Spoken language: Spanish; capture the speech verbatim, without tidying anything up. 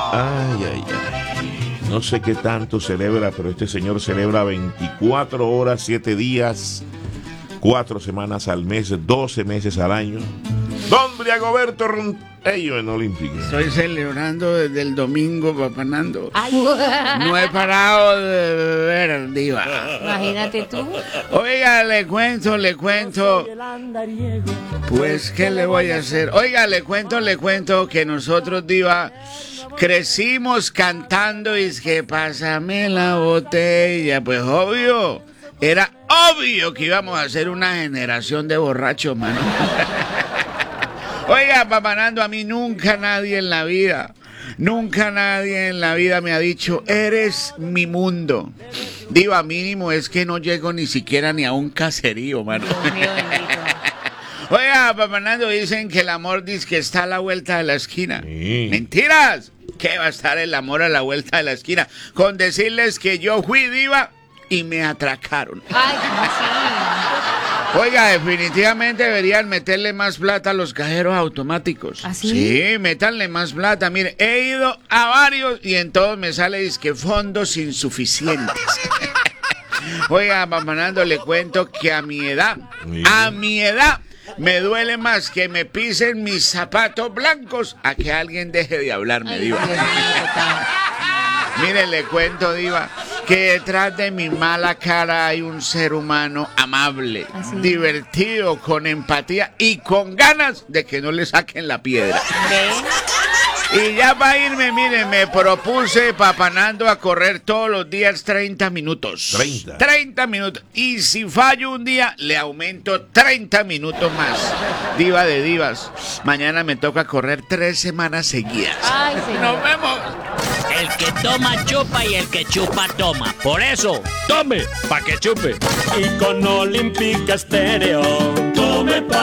Ay, ay, ay. No sé qué tanto celebra, pero este señor celebra veinticuatro horas, siete días, cuatro semanas al mes, doce meses al año. Don Briagoberto Rontello en Olímpica. Estoy celebrando desde el domingo, papá Nando. No he parado de beber, diva. Imagínate tú. Oiga, le cuento, le cuento. Pues, ¿qué le voy a hacer? Oiga, le cuento, le cuento que nosotros, diva, crecimos cantando y es que pásame la botella. Pues obvio, era obvio que íbamos a ser una generación de borrachos, mano. Oiga, papá Nando, a mí nunca nadie en la vida, nunca nadie en la vida me ha dicho, eres mi mundo. Diva, mínimo es que no llego ni siquiera ni a un caserío, mano. Dios mío bendito. Oiga, papá Nando, dicen que el amor dice que está a la vuelta de la esquina. Sí. ¡Mentiras! ¿Qué va a estar el amor a la vuelta de la esquina? Con decirles que yo fui diva y me atracaron. Ay, ¿cómo así? Oiga, definitivamente deberían meterle más plata a los cajeros automáticos. ¿Ah, sí? Sí, métanle más plata. Mire, he ido a varios y en todos me sale disque fondos insuficientes. Oiga, papá Nando, le cuento que a mi edad, a mi edad, me duele más que me pisen mis zapatos blancos a que alguien deje de hablarme, Ay, diva. Dios mío, total. Mire, le cuento, diva, que detrás de mi mala cara hay un ser humano amable, ¿Así? divertido, con empatía y con ganas de que no le saquen la piedra. ¿Ve? Y ya para irme, mire, me propuse, papá Nando, a correr todos los días treinta minutos. treinta. treinta minutos. Y si fallo un día, le aumento treinta minutos más. Diva de divas, mañana me toca correr tres semanas seguidas. Ay, señor. Nos vemos. El que toma chupa y el que chupa toma. Por eso, tome pa' que chupe. Y con Olímpica Estéreo, tome pa'